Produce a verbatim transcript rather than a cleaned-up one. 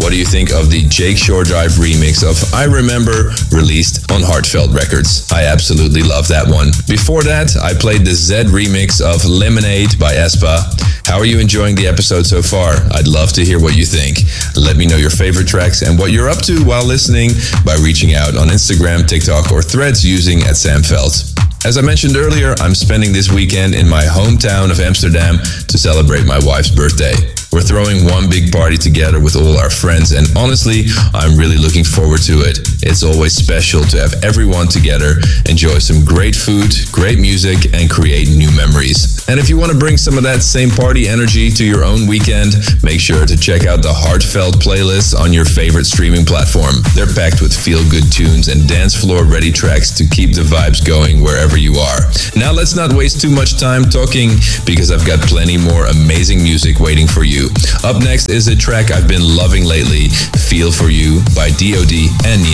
What do you think of the Jake Shore Drive remix of I Remember, released on Heartfelt Records? I absolutely love that one. Before that, I played the Zed remix of Lemonade by Espa. How are you enjoying the episode so far? I'd love to hear what you think. Let me know your favorite tracks and what you're up to while listening by reaching out on Instagram, TikTok, or Threads using at Sam Veld. As I mentioned earlier, I'm spending this weekend in my hometown of Amsterdam to celebrate my wife's birthday. We're throwing one big party together with all our friends, and honestly, I'm really looking forward to it. It's always special to have everyone together, enjoy some great food, great music, and create new memories. And if you want to bring some of that same party energy to your own weekend, make sure to check out the Heartfelt playlist on your favorite streaming platform. They're packed with feel-good tunes and dance floor-ready tracks to keep the vibes going wherever you are. Now let's not waste too much time talking, because I've got plenty more amazing music waiting for you. Up next is a track I've been loving lately, Feel For You by D O D and Nina